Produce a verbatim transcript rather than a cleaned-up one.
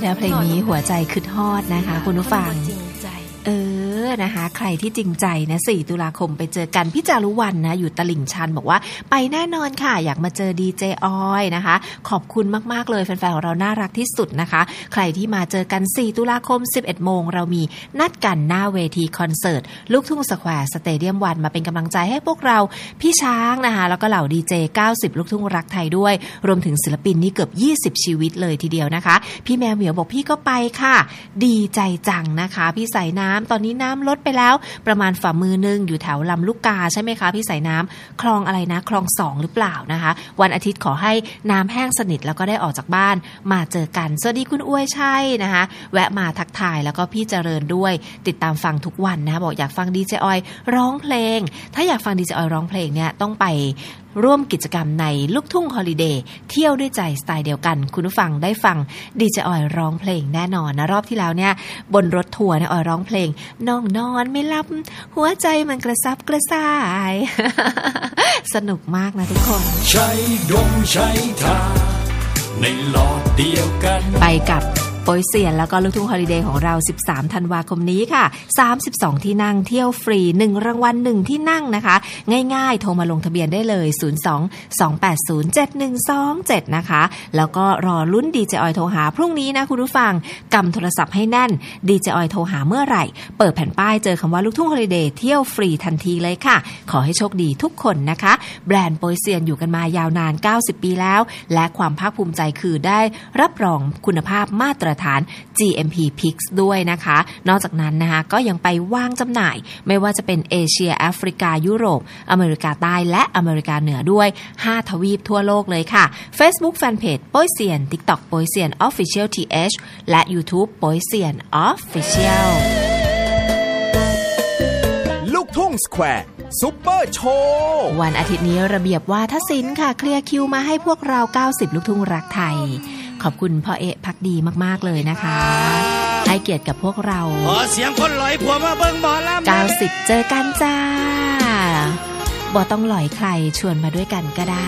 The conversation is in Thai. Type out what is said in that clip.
แล้วเพลงนี้หัวใจคึดฮอดนะคะคุณผู้ฟังเออนะคะใครที่จริงใจนะสี่ตุลาคมไปเจอกันพี่จารุวรรณนะอยู่ตลิ่งชันบอกว่าไปแน่นอนค่ะอยากมาเจอดีเจออยนะคะขอบคุณมากๆเลยแฟนๆของเราน่ารักที่สุดนะคะใครที่มาเจอกันสี่ตุลาคม สิบเอ็ดโมงเรามีนัดกันหน้าเวทีคอนเสิร์ตลูกทุ่งสแควร์สเตเดียมวันมาเป็นกำลังใจให้พวกเราพี่ช้างนะคะแล้วก็เหล่าดีเจเก้าสิบลูกทุ่งรักไทยด้วยรวมถึงศิลปินนี่เกือบยี่สิบชีวิตเลยทีเดียวนะคะพี่แมวเหมียวบอกพี่ก็ไปค่ะดีใจจังนะคะพี่สายน้ำตอนนี้น้ำลดไปแล้วประมาณฝ่ามือนึงอยู่แถวลำลูกกาใช่ไหมคะพี่สายน้ำคลองอะไรนะคลองสองหรือเปล่านะคะวันอาทิตย์ขอให้น้ำแห้งสนิทแล้วก็ได้ออกจากบ้านมาเจอกันสวัสดีคุณอวยชัยนะคะแวะมาทักทายแล้วก็พี่เจริญด้วยติดตามฟังทุกวันนะคะบอกอยากฟังดีเจออยร้องเพลงถ้าอยากฟังดีเจออยร้องเพลงเนี่ยต้องไปร่วมกิจกรรมในลูกทุ่งฮอลิเดย์เที่ยวด้วยใจสไตล์เดียวกันคุณผู้ฟังได้ฟังดีเจออยร้องเพลงแน่นอนนะรอบที่แล้วเนี่ยบนรถทัวร์เนี่ยออยร้องเพลงน้องนอนไม่หลับหัวใจมันกระซับกระซ่าย สนุกมากนะทุกคนใช้ดมใช้ทาในหลอดเดียวกันไปกับโปยเซียนแล้วก็ลูกทุ่งฮอลิเดย์ของเราสิบสามธันวาคมนี้ค่ะสามสิบสองที่นั่งเที่ยวฟรีหนึ่งรางวัลหนึ่งที่นั่งนะคะง่ายๆโทรมาลงทะเบียนได้เลยศูนย์ สอง สอง แปด ศูนย์ เจ็ด หนึ่ง สอง เจ็ดนะคะแล้วก็รอลุ้นดีเจออยโทรหาพรุ่งนี้นะคุณผู้ฟังกำโทรศัพท์ให้แน่นดีเจออยโทรหาเมื่อไหร่เปิดแผ่นป้ายเจอคำว่าลูกทุ่งฮอลิเดย์เที่ยวฟรีทันทีเลยค่ะขอให้โชคดีทุกคนนะคะแบรนด์โปยเซียนอยู่กันมายาวนานเก้าสิบปีแล้วและความภาคภูมิใจคือได้รับรองคุณภาพมาตรฐาน จี เอ็ม พี Pix ด้วยนะคะนอกจากนั้นนะคะก็ยังไปวางจำหน่ายไม่ว่าจะเป็นเอเชียแอฟริกายุโรปอเมริกาใต้และอเมริกาเหนือด้วยห้าทวีปทั่วโลกเลยค่ะ Facebook Fanpage โป๊ยเซียน TikTok โป๊ยเซียน Official ที เอช และ YouTube โป๊ยเซียน Official ลูกทุ่งสแควร์ซุปเปอร์โชว์วันอาทิตย์นี้ระเบียบวาทศิลป์ค่ะเคลียร์คิวมาให้พวกเราเก้าสิบลูกทุ่งรักไทยขอบคุณพ่อเอะพักดีมากๆเลยนะคะให้เกียรติกับพวกเราขอเสียงคนหลอยผัวมาเบิ่งบ่ลำเก้าสิบเจอกันจ้าบ่ต้องหลอยใครชวนมาด้วยกันก็ได้